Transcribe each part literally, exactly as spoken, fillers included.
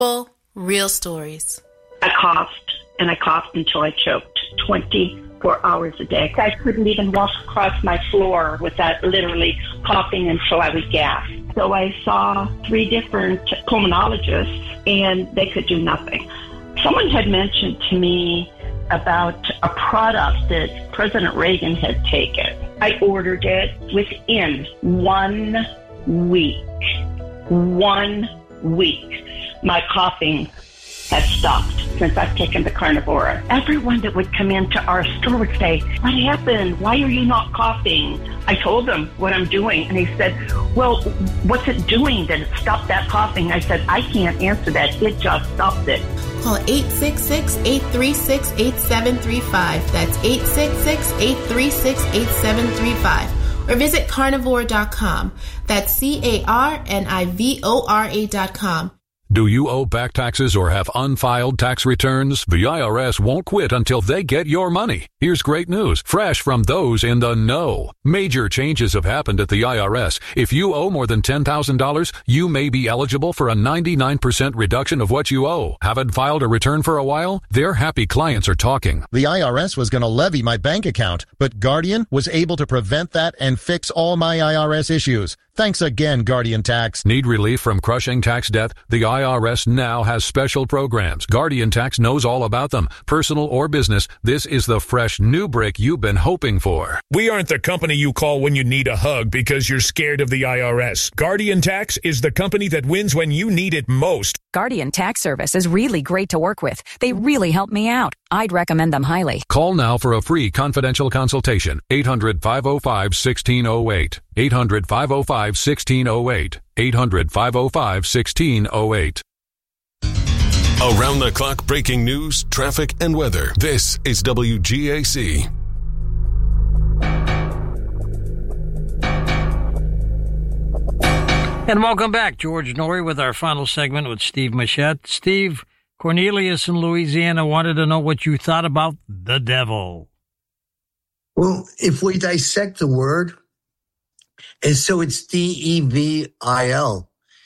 Full, real stories. I coughed, and I coughed until I choked twenty-four hours a day. I couldn't even walk across my floor without literally coughing until I would gasp. So I saw three different pulmonologists, and they could do nothing. Someone had mentioned to me about a product that President Reagan had taken. I ordered it within one week. One week. My coughing has stopped since I've taken the Carnivora. Everyone that would come into our store would say, "What happened? Why are you not coughing?" I told them what I'm doing, and he said, "Well, what's it doing that it stopped that coughing?" I said, "I can't answer that. It just stopped it." Call eight six six, eight three six, eight seven three five. That's eight six six, eight three six, eight seven three five. Or visit carnivore dot com. That's C A R N I V O R A dot com. Do you owe back taxes or have unfiled tax returns? The I R S won't quit until they get your money. Here's great news, fresh from those in the know. Major changes have happened at the I R S. If you owe more than ten thousand dollars, you may be eligible for a ninety-nine percent reduction of what you owe. Haven't filed a return for a while? Their happy clients are talking. The I R S was going to levy my bank account, but Guardian was able to prevent that and fix all my I R S issues. Thanks again, Guardian Tax. Need relief from crushing tax debt? The I R S now has special programs. Guardian Tax knows all about them. Personal or business, this is the fresh new break you've been hoping for. We aren't the company you call when you need a hug because you're scared of the I R S. Guardian Tax is the company that wins when you need it most. Guardian Tax Service is really great to work with. They really helped me out. I'd recommend them highly. Call now for a free confidential consultation. eight hundred, five oh five, one six oh eight. eight hundred, five oh five, one six oh eight. eight hundred, five oh five, one six oh eight. Around the clock breaking news, traffic, and weather. This is W G A C. And welcome back. George Noory with our final segment with Steve Machette. Steve, Cornelius in Louisiana wanted to know what you thought about the devil. Well, if we dissect the word, and so it's D E V I L.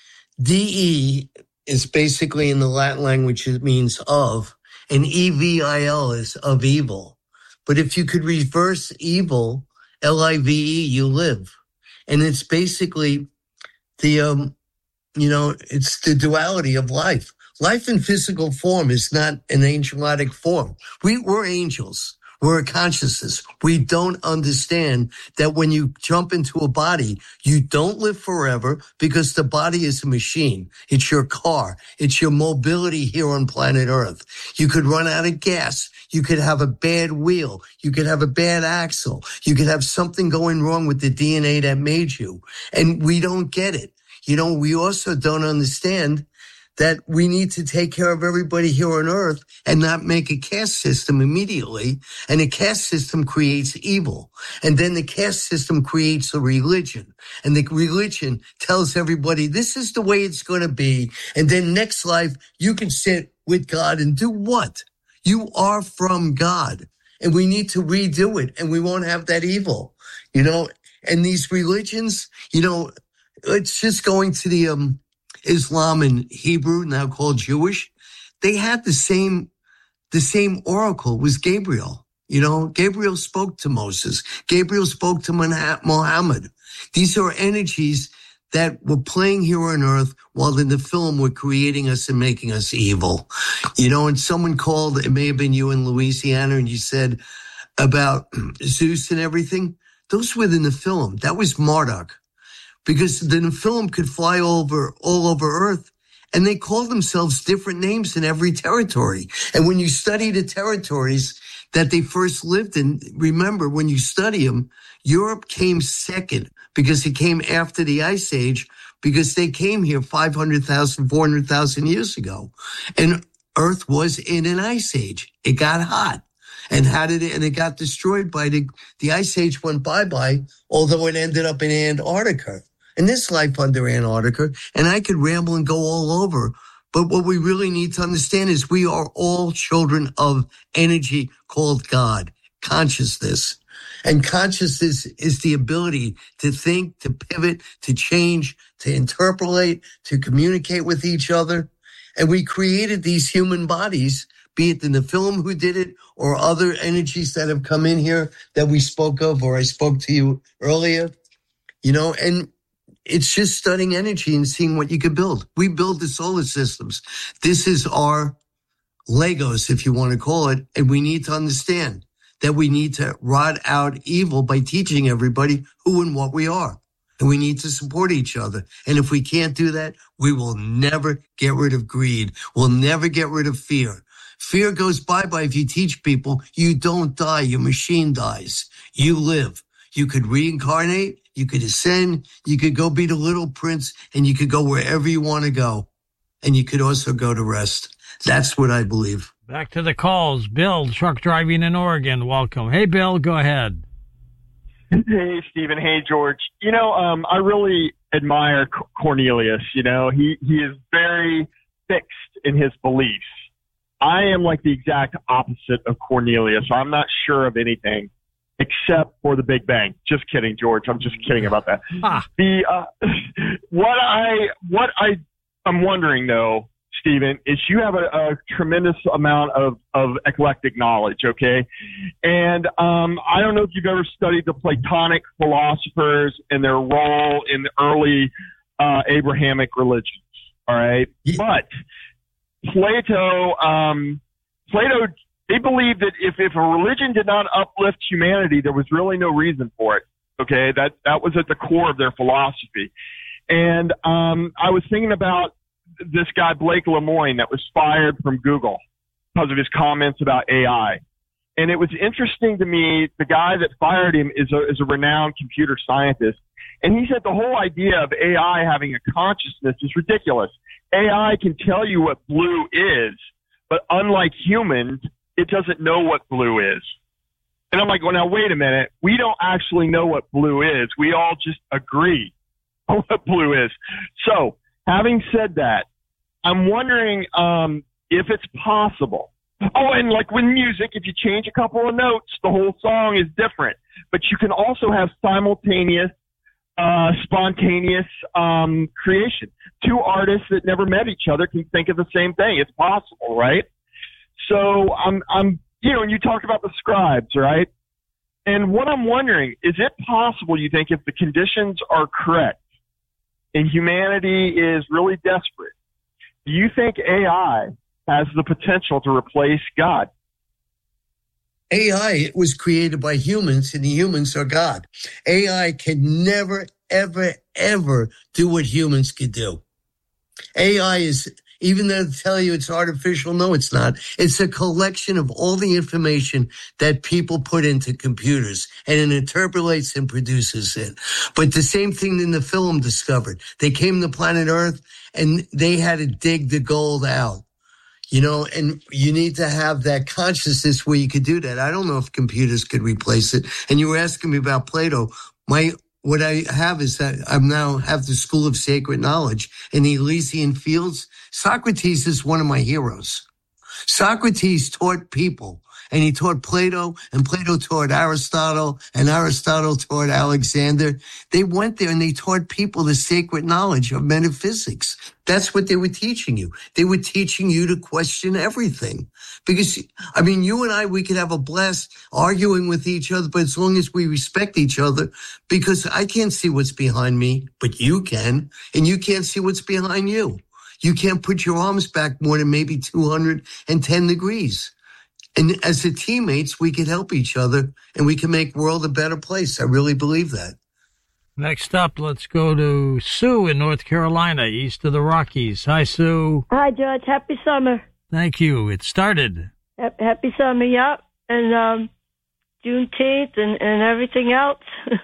D E is basically in the Latin language, it means of, and E V I L is of evil. But if you could reverse evil, L I V E, you live. And it's basically the, um, you know, it's the duality of life. Life in physical form is not an angelic form. We, we're angels. We're a consciousness. We don't understand that when you jump into a body, you don't live forever because the body is a machine. It's your car. It's your mobility here on planet Earth. You could run out of gas. You could have a bad wheel. You could have a bad axle. You could have something going wrong with the D N A that made you. And we don't get it. You know, we also don't understand that we need to take care of everybody here on Earth and not make a caste system immediately. And a caste system creates evil. And then the caste system creates a religion. And the religion tells everybody this is the way it's going to be. And then next life, you can sit with God and do what? You are from God. And we need to redo it. And we won't have that evil, you know. And these religions, you know, it's just going to the, um, Islam and Hebrew, now called Jewish, they had the same, the same oracle was Gabriel. You know, Gabriel spoke to Moses. Gabriel spoke to Muhammad. These are energies that were playing here on Earth while in the film were creating us and making us evil. You know, and someone called, it may have been you in Louisiana, and you said about Zeus and everything. Those were in the film. That was Marduk. Because the Nephilim could fly over all over Earth, and they called themselves different names in every territory. And when you study the territories that they first lived in, remember, when you study them, Europe came second because it came after the Ice Age, because they came here five hundred thousand, four hundred thousand years ago. And Earth was in an Ice Age. It got hot. And how did it, and it got destroyed by the, the Ice Age went bye-bye, although it ended up in Antarctica. And this life under Antarctica, and I could ramble and go all over. But what we really need to understand is we are all children of energy called God, consciousness. And consciousness is the ability to think, to pivot, to change, to interpolate, to communicate with each other. And we created these human bodies, be it in the film who did it or other energies that have come in here that we spoke of or I spoke to you earlier, you know, and it's just studying energy and seeing what you can build. We build the solar systems. This is our Legos, if you want to call it, and we need to understand that we need to rot out evil by teaching everybody who and what we are. And we need to support each other. And if we can't do that, we will never get rid of greed. We'll never get rid of fear. Fear goes bye-bye if you teach people you don't die, your machine dies. You live. You could reincarnate, you could ascend, you could go be the little prince, and you could go wherever you want to go. And you could also go to rest. That's what I believe. Back to the calls. Bill, truck driving in Oregon. Welcome. Hey, Bill, go ahead. Hey, Stephen. Hey, George. You know, um, I really admire C- Cornelius. You know, he, he is very fixed in his beliefs. I am like the exact opposite of Cornelius. I'm not sure of anything except for the Big Bang. Just kidding, George. I'm just kidding about that. Ah. The uh, what I what I I'm wondering though, Stephen, is you have a, a tremendous amount of, of eclectic knowledge, okay? And um, I don't know if you've ever studied the Platonic philosophers and their role in the early uh, Abrahamic religions, all right? Yeah. But Plato, um, Plato, they believed that if, if a religion did not uplift humanity, there was really no reason for it, okay? That, that was at the core of their philosophy. And um, I was thinking about this guy, Blake Lemoine, that was fired from Google because of his comments about A I. And it was interesting to me, the guy that fired him is a, is a renowned computer scientist. And he said the whole idea of A I having a consciousness is ridiculous. A I can tell you what blue is, but unlike humans, it doesn't know what blue is. And I'm like, well, now, wait a minute. We don't actually know what blue is. We all just agree on what blue is. So, having said that, I'm wondering um, if it's possible. Oh, and like with music, if you change a couple of notes, the whole song is different. But you can also have simultaneous, uh, spontaneous um, creation. Two artists that never met each other can think of the same thing. It's possible, right? So I'm, I'm, you know, and you talked about the scribes, right? And what I'm wondering, is it possible, you think, if the conditions are correct, and humanity is really desperate, do you think A I has the potential to replace God? A I was created by humans, and the humans are God. A I can never, ever, ever do what humans could do. A I is, even though they tell you it's artificial, no, it's not. It's a collection of all the information that people put into computers, and it interpolates and produces it. But the same thing in the film discovered. They came to planet Earth, and they had to dig the gold out. You know, and you need to have that consciousness where you could do that. I don't know if computers could replace it. And you were asking me about Plato. My What I have is that I now have the School of Sacred Knowledge in the Elysian Fields. Socrates is one of my heroes. Socrates taught people, and he taught Plato, and Plato taught Aristotle, and Aristotle taught Alexander. They went there and they taught people the sacred knowledge of metaphysics. That's what they were teaching you. They were teaching you to question everything. Because, I mean, you and I, we could have a blast arguing with each other, but as long as we respect each other, because I can't see what's behind me, but you can, and you can't see what's behind you. You can't put your arms back more than maybe two hundred ten degrees. And as the teammates, we can help each other, and we can make the world a better place. I really believe that. Next up, let's go to Sue in North Carolina, east of the Rockies. Hi, Sue. Hi, George. Happy summer. Thank you. It started. Happy summer, yep. And um, Juneteenth and, and everything else.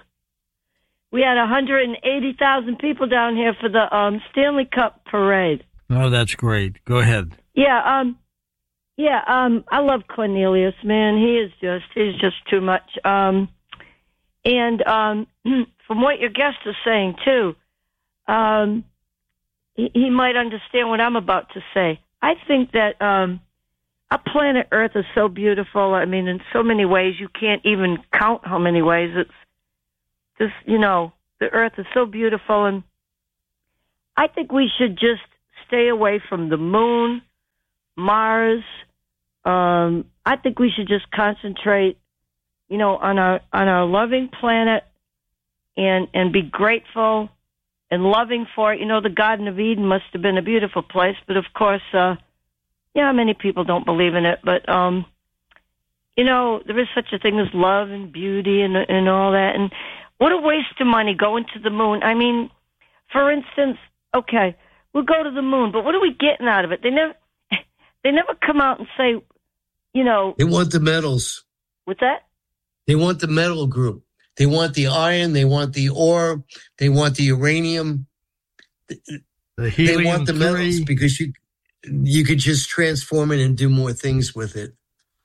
We had one hundred eighty thousand people down here for the um, Stanley Cup parade. Oh, that's great. Go ahead. Yeah, um, yeah, um, I love Cornelius, man. He is just, he's just too much. Um, and um, from what your guest is saying, too, um, he, he might understand what I'm about to say. I think that um, our planet Earth is so beautiful. I mean, in so many ways, you can't even count how many ways. It's just, you know, the Earth is so beautiful. And I think we should just stay away from the moon, Mars. Um, I think we should just concentrate, you know, on our on our loving planet, and and be grateful and loving for it. You know, the Garden of Eden must have been a beautiful place, but of course, uh, yeah, many people don't believe in it. But um, you know, there is such a thing as love and beauty and and all that. And what a waste of money going to the moon. I mean, for instance, okay, we'll go to the moon, but what are we getting out of it? They never they never come out and say, you know, they want the metals. What's that? They want the metal group. They want the iron. They want the ore. They want the uranium. The helium they want the three. metals because you you could just transform it and do more things with it.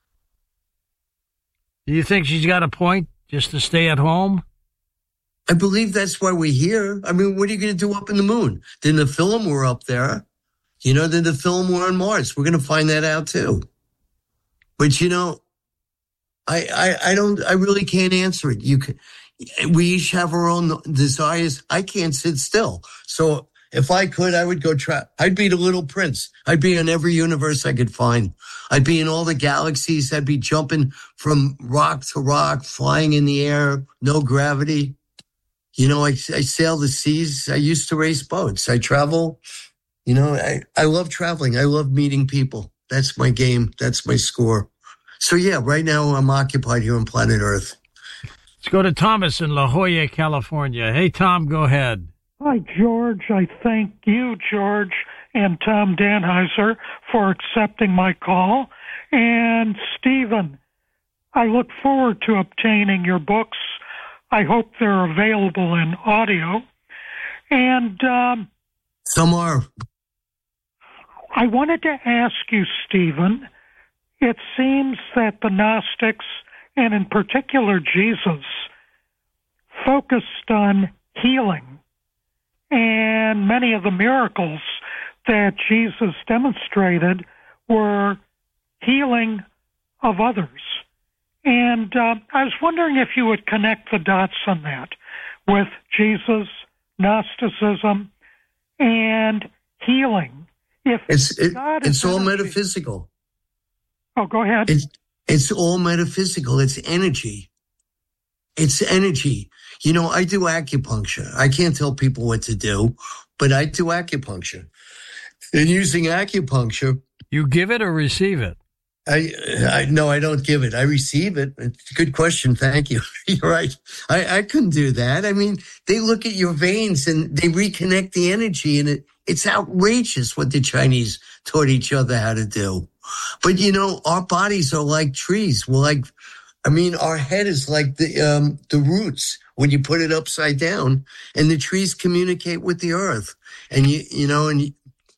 Do you think she's got a point just to stay at home? I believe that's why we're here. I mean, what are you going to do up in the moon? Then the film we're up there. You know, then the film we're on Mars. We're going to find that out too. But, you know, I, I, I don't, I really can't answer it. You can, we each have our own desires. I can't sit still. So if I could, I would go try, I'd be the Little Prince. I'd be in every universe I could find. I'd be in all the galaxies. I'd be jumping from rock to rock, flying in the air, no gravity. You know, I, I sail the seas. I used to race boats. I travel. You know, I, I love traveling. I love meeting people. That's my game. That's my score. So, yeah, right now I'm occupied here on planet Earth. Let's go to Thomas in La Jolla, California. Hey, Tom, go ahead. Hi, George. I thank you, George, and Tom Danheiser for accepting my call. And Stephen, I look forward to obtaining your books. I hope they're available in audio. And um, some are. I wanted to ask you, Stephen, it seems that the Gnostics, and in particular Jesus, focused on healing. And many of the miracles that Jesus demonstrated were healing of others. And uh, I was wondering if you would connect the dots on that with Jesus, Gnosticism, and healing. If it's it, God it's all energy. metaphysical. Oh, go ahead. It's, it's all metaphysical. It's energy. It's energy. You know, I do acupuncture. I can't tell people what to do, but I do acupuncture. And using acupuncture... You give it or receive it? I, I no, I don't give it. I receive it. It's a good question. Thank you. You're right. I, I couldn't do that. I mean, they look at your veins and they reconnect the energy, and it, it's outrageous what the Chinese taught each other how to do. But, you know, our bodies are like trees. We're like, I mean, our head is like the um, the roots when you put it upside down, and the trees communicate with the earth. And, you you know, and you,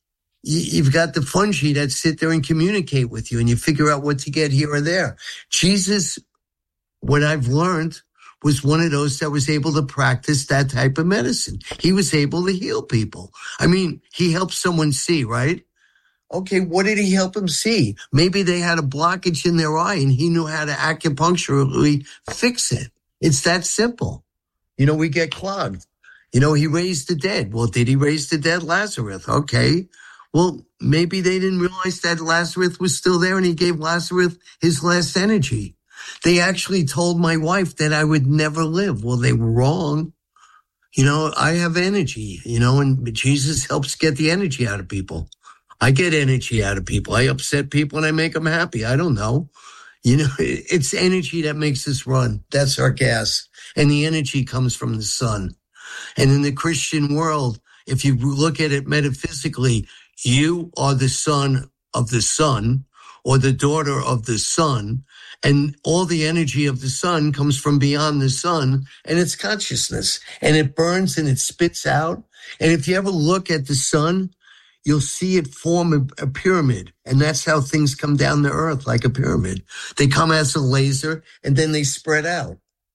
you've got the fungi that sit there and communicate with you, and you figure out what to get here or there. Jesus, what I've learned, was one of those that was able to practice that type of medicine. He was able to heal people. I mean, he helped someone see, right? Okay, what did he help them see? Maybe they had a blockage in their eye and he knew how to acupuncturally fix it. It's that simple. You know, we get clogged. You know, he raised the dead. Well, did he raise the dead? Lazarus. Okay. Well, maybe they didn't realize that Lazarus was still there and he gave Lazarus his last energy. They actually told my wife that I would never live. Well, they were wrong. You know, I have energy, you know, and Jesus helps get the energy out of people. I get energy out of people. I upset people and I make them happy. I don't know. You know, it's energy that makes us run. That's our gas. And the energy comes from the sun. And in the Christian world, if you look at it metaphysically, you are the son of the sun or the daughter of the sun. And all the energy of the sun comes from beyond the sun, and it's consciousness. And it burns and it spits out. And if you ever look at the sun, you'll see it form a, a pyramid. And that's how things come down to earth, like a pyramid. They come as a laser, and then they spread out.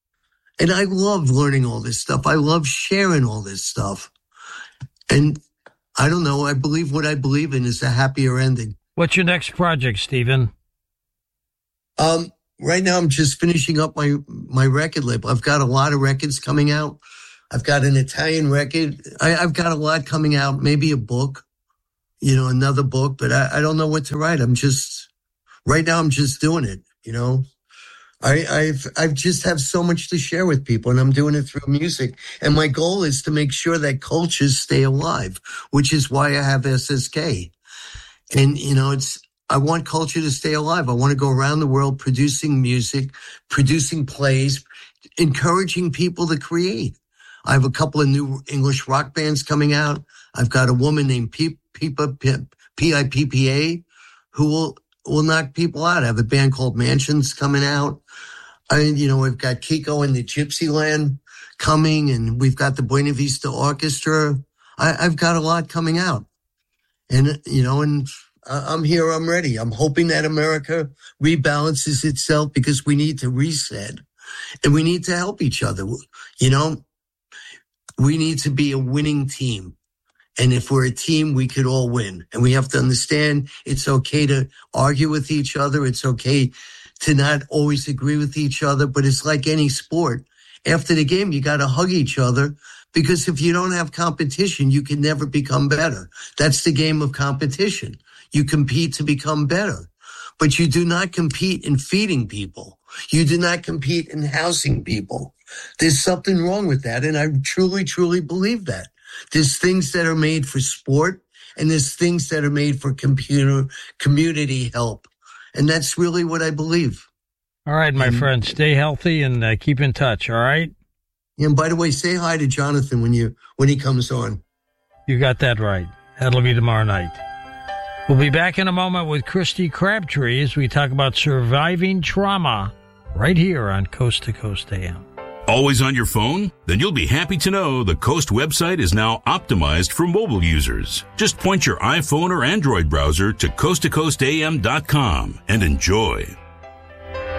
And I love learning all this stuff. I love sharing all this stuff. And I don't know, I believe what I believe in is a happier ending. What's your next project, Stephen? Um, right now I'm just finishing up my, my record label. I've got a lot of records coming out. I've got an Italian record. I, I've got a lot coming out, maybe a book. you know, another book, but I, I don't know what to write. I'm just, right now I'm just doing it, you know. I, I've, I've just have so much to share with people, and I'm doing it through music. And my goal is to make sure that cultures stay alive, which is why I have S S K. And, you know, it's, I want culture to stay alive. I want to go around the world producing music, producing plays, encouraging people to create. I have a couple of new English rock bands coming out. I've got a woman named Pippa, P I P P A, who will, will knock people out. I have a band called Mansions coming out. I, you know, we've got Kiko and the Gypsyland coming, and we've got the Buena Vista Orchestra. I, I've got a lot coming out. And, you know, and I'm here, I'm ready. I'm hoping that America rebalances itself, because we need to reset and we need to help each other. You know, we need to be a winning team. And if we're a team, we could all win. And we have to understand it's okay to argue with each other. It's okay to not always agree with each other, but it's like any sport. After the game, you got to hug each other, because if you don't have competition, you can never become better. That's the game of competition. You compete to become better, but you do not compete in feeding people. You do not compete in housing people. There's something wrong with that. And I truly, truly believe that. There's things that are made for sport, and there's things that are made for computer community help. And that's really what I believe. All right, my and, friend, stay healthy and uh, keep in touch. All right. And by the way, say hi to Jonathan when you, when he comes on. You got that right. That'll be tomorrow night. We'll be back in a moment with Christy Crabtree as we talk about surviving trauma right here on Coast to Coast A M. Always on your phone? Then you'll be happy to know the Coast website is now optimized for mobile users. Just point your iPhone or Android browser to coast to coast a m dot com and enjoy.